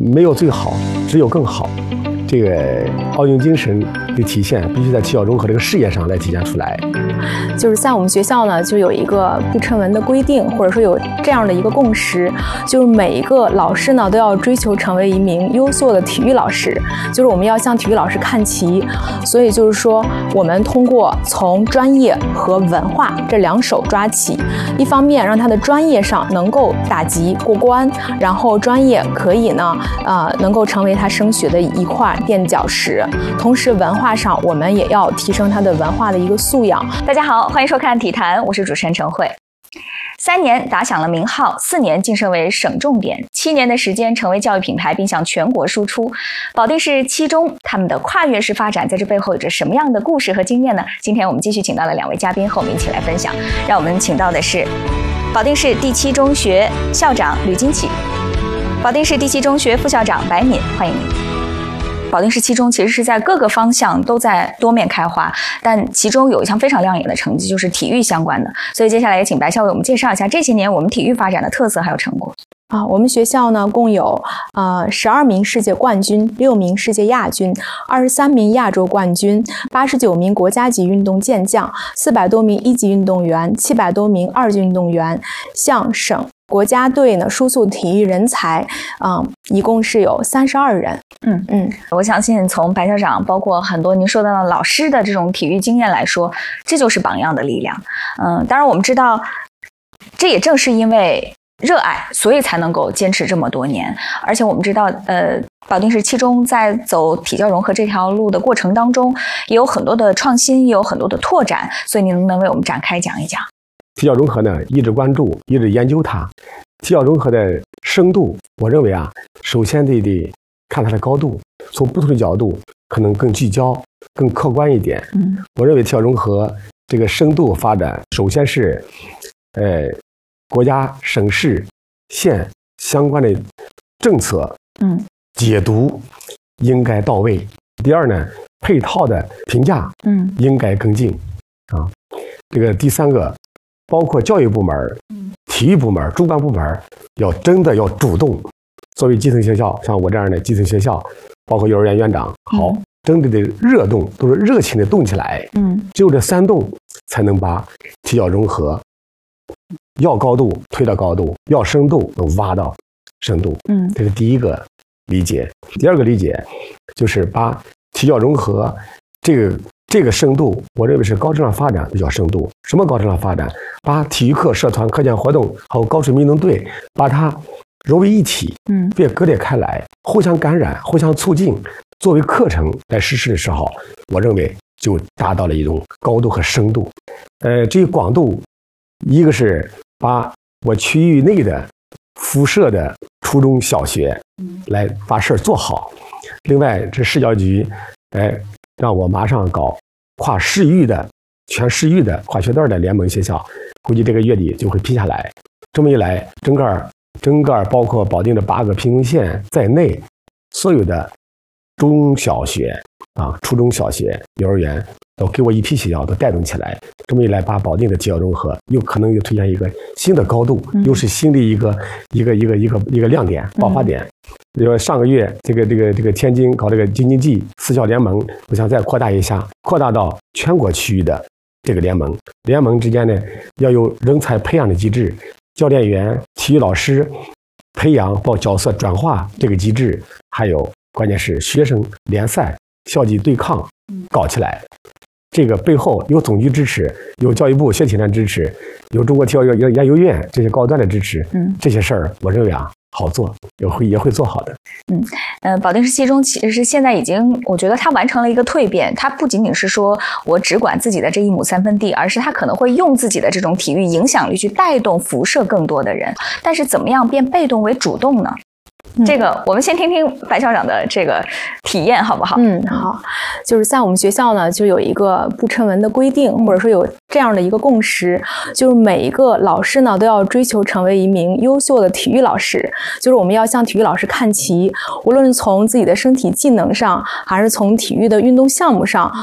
没有最好，只有更好。这个奥运精神的体现，必须在体校融合这个事业上来体现出来。 就是在我们学校呢，就有一个不成文的规定，或者说有这样的一个共识，就是每一个老师呢都要追求成为一名优秀的体育老师，就是我们要向体育老师看齐。所以就是说，我们通过从专业和文化这两手抓起，一方面让他的专业上能够打级过关，然后专业可以呢能够成为他升学的一块垫脚石，同时文化上我们也要提升他的文化的一个素养。 大家好，欢迎收看体坛，我是主持人陈慧。3年打响了名号，4年晋升为省重点，7年的时间成为教育品牌，并向全国输出。保定市7中他们的跨越式发展，在这背后有着什么样的故事和经验呢？今天我们继续请到了2位嘉宾，和我们一起来分享。让我们请到的是保定市第7中学校长吕金启，保定市第7中学副校长白敏，欢迎您。保定市7中其实是在各个方向都在多面开花，但其中有一项非常亮眼的成绩，就是体育相关的。所以接下来也请白校为我们介绍一下这些年我们体育发展的特色还有成果。 我们学校呢共有12名世界冠军，6名世界亚军，23名亚洲冠军，89名国家级运动健将，400多名1级运动员，700多名2级运动员，向省国家队呢输送体育人才，一共是有32人。 我相信从白校长包括很多您说到的老师的这种体育经验来说，这就是榜样的力量。当然我们知道，这也正是因为热爱，所以才能够坚持这么多年。而且我们知道，保定市7中在走体教融合这条路的过程当中，也有很多的创新，也有很多的拓展。所以您能不能为我们展开讲一讲？ 体教融合呢，一直关注，一直研究它。体教融合的深度，我认为首先得看它的高度，从不同的角度可能更聚焦、更客观一点。我认为体教融合这个深度发展，首先是国家、省市、县相关的政策解读应该到位。第二呢，配套的评价应该跟进这个第三个，包括教育部门、体育部门、主管部门真的要主动。作为基层学校，像我这样的基层学校，包括幼儿园园长，真的得热动，都是热情的动起来。只有这3动，才能把体教融合要高度推到高度，要深度能挖到深度。这是第一个理解。第二个理解就是把体教融合这个深度，我认为是高质量发展比较深度。什么高质量发展？把体育课、社团、课间活动还有高水民能队，把它融为一体，别割裂开来，互相感染，互相促进。作为课程来实施的时候，我认为就达到了一种高度和深度。至于广度，一个是把我区域内的辐射的初中小学来把事儿做好。另外，这市教育局让我马上搞跨市域的全市域的跨学段的联盟学校，估计这个月底就会批下来。这么一来，整个包括保定的8个贫困县在内，所有的中小学初中小学、幼儿园都给我一批学校都带动起来。这么一来，把保定的体教融合可能又推向一个新的高度，又是新的一个亮点、爆发点。比如上个月这个天津搞这个京津冀4校联盟，我想再扩大一下，扩大到全国区域的这个联盟。联盟之间呢，要有人才培养的机制，教练员、体育老师培养包括角色转化这个机制，还有关键是学生联赛、校际对抗搞起来。这个背后有总局支持，有教育部学体联支持，有中国体育研究院这些高端的支持。这些事儿我认为好做，也会做好的。 保定市7中其实现在已经，我觉得它完成了一个蜕变。它不仅仅是说我只管自己的这1亩3分地，而是它可能会用自己的这种体育影响力去带动辐射更多的人。但是怎么样变被动为主动呢？这个我们先听听白校长的这个体验好不好？ 好，就是在我们学校呢，就有一个不成文的规定，或者说有这样的一个共识，就是每一个老师呢都要追求成为一名优秀的体育老师，就是我们要向体育老师看齐，无论从自己的身体技能上，还是从体育的运动项目上，